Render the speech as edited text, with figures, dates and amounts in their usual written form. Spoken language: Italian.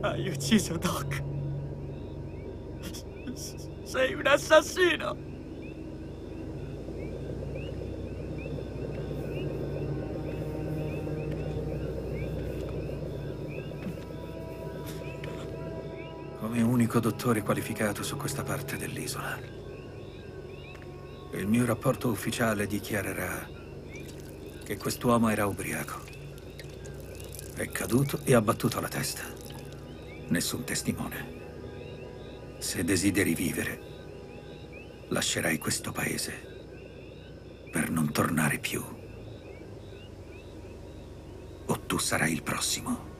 Hai ucciso Doc. Sei un assassino! Come unico dottore qualificato su questa parte dell'isola, il mio rapporto ufficiale dichiarerà che quest'uomo era ubriaco. È caduto e ha battuto la testa. Nessun testimone. Se desideri vivere, lascerai questo paese per non tornare più. O tu sarai il prossimo.